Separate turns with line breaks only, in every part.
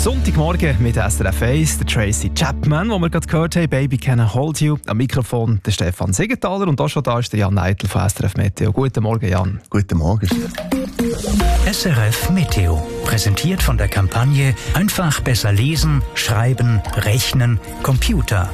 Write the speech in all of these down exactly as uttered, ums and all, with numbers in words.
Sonntagmorgen mit S R F eins, der Tracy Chapman, wo wir gerade gehört haben, «Baby Can I Hold You». Am Mikrofon der Stefan Siegenthaler und auch schon da ist der Jan Neidl von S R F Meteo. Guten Morgen, Jan.
Guten Morgen.
S R F Meteo, präsentiert von der Kampagne «Einfach besser lesen, schreiben, rechnen, Computer».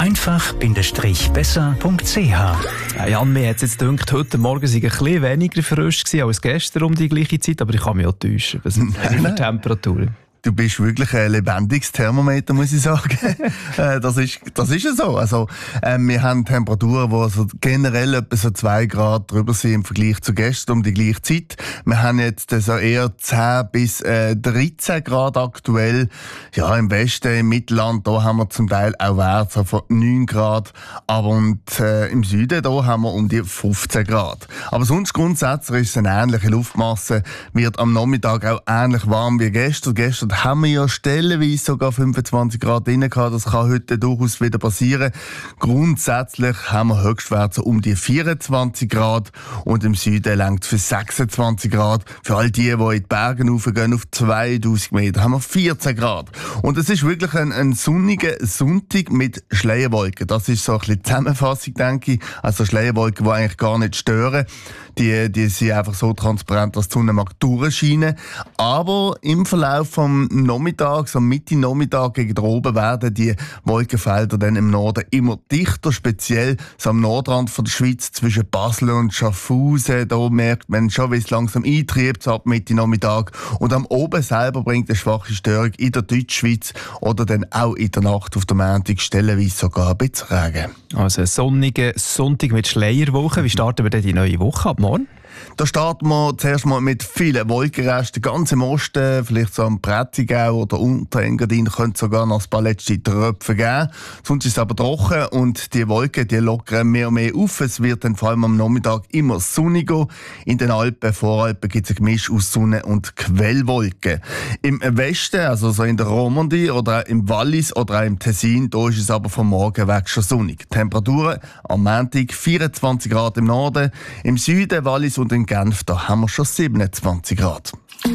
einfach-besser punkt c h.
Ja, Jan, mir hat es jetzt gedacht, heute Morgen sei ein bisschen weniger frisch gewesen als gestern um die gleiche Zeit, aber ich kann mich auch täuschen. Was sind die Temperaturen?
Du bist wirklich ein lebendiges Thermometer, muss ich sagen. das ist, das ist ja so. Also, äh, wir haben Temperaturen, die also generell etwa so zwei Grad drüber sind im Vergleich zu gestern um die gleiche Zeit. Wir haben jetzt so eher zehn bis dreizehn Grad aktuell. Ja, im Westen, im Mittelland, da haben wir zum Teil auch Werte von neun Grad. Aber und, äh, im Süden, da haben wir um die fünfzehn Grad. Aber sonst grundsätzlich ist es eine ähnliche Luftmasse. Wird am Nachmittag auch ähnlich warm wie gestern. Gestern haben wir ja stellenweise sogar fünfundzwanzig Grad drin gehabt. Das kann heute durchaus wieder passieren. Grundsätzlich haben wir Höchstwerte so um die vierundzwanzig Grad und im Süden reicht für sechsundzwanzig Grad. Für all die, die in die Berge raufgehen, auf zweitausend Meter, haben wir vierzehn Grad. Und es ist wirklich ein, ein sonniger Sonntag mit Schleierwolken. Das ist so ein bisschen die Zusammenfassung, denke ich. Also Schleierwolken, die eigentlich gar nicht stören. Die, die sind einfach so transparent, dass die Sonne mag durchscheinen. Aber im Verlauf vom Nachmittag, so Mitte Nachmittag gegen oben, werden die Wolkenfelder dann im Norden immer dichter, speziell so am Nordrand von der Schweiz zwischen Basel und Schaffhausen. Da merkt man schon, wie es langsam eintriebt, so ab Mitte Nachmittag. Und am Oben selber bringt eine schwache Störung in der Deutschschweiz oder dann auch in der Nacht auf der Montag stellenweise sogar ein bisschen Regen.
Also ein sonniger Sonntag mit Schleierwoche. Wie starten wir denn die neue Woche ab morgen?
Da starten wir zuerst mal mit vielen Wolkenresten, ganz im Osten, vielleicht so am Prättigau oder Unterengadin, könnte sogar noch ein paar letzte Tröpfe geben. Sonst ist es aber trocken und die Wolken, die lockern mehr und mehr auf. Es wird dann vor allem am Nachmittag immer sonniger. In den Alpen, Voralpen gibt es ein Gemisch aus Sonne- und Quellwolken. Im Westen, also so in der Romandie oder im Wallis oder auch im Tessin, da ist es aber vom Morgen weg schon sonnig. Temperaturen am Montag vierundzwanzig Grad im Norden, im Süden, Wallis und in Genf, da haben wir schon siebenundzwanzig Grad.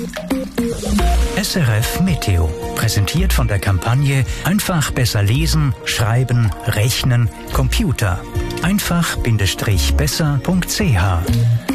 S R F Meteo, präsentiert von der Kampagne «Einfach besser lesen, schreiben, rechnen, Computer». einfach-besser punkt c h.